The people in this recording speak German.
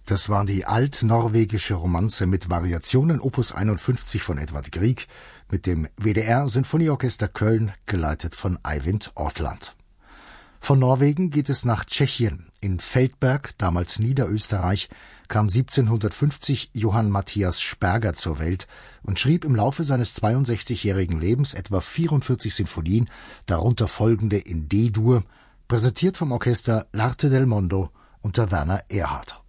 Das war die altnorwegische Romanze mit Variationen Opus 51 von Edvard Grieg mit dem WDR Sinfonieorchester Köln, geleitet von Eivind Ortland. Von Norwegen geht es nach Tschechien. In Feldberg, damals Niederösterreich, kam 1750 Johann Matthias Sperger zur Welt und schrieb im Laufe seines 62-jährigen Lebens etwa 44 Sinfonien, darunter folgende in D-Dur, präsentiert vom Orchester L'Arte del Mondo unter Werner Erhard.